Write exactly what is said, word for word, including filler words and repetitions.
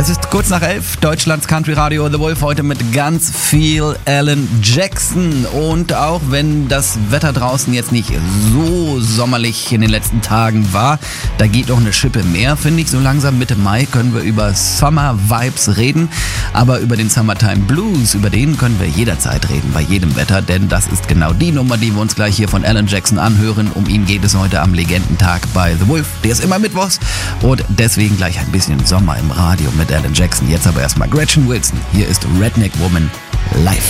Es ist kurz nach elf, Deutschlands Country Radio The Wolf, heute mit ganz viel Alan Jackson. Und auch wenn das Wetter draußen jetzt nicht so sommerlich in den letzten Tagen war, da geht doch eine Schippe mehr, finde ich. So langsam Mitte Mai können wir über Summer Vibes reden, aber über den Summertime Blues, über den können wir jederzeit reden, bei jedem Wetter, denn das ist genau die Nummer, die wir uns gleich hier von Alan Jackson anhören. Um ihn geht es heute am Legendentag bei The Wolf. Der ist immer mittwochs und deswegen gleich ein bisschen Sommer im Radio mit Alan Jackson. Jetzt aber erstmal Gretchen Wilson. Hier ist Redneck Woman live.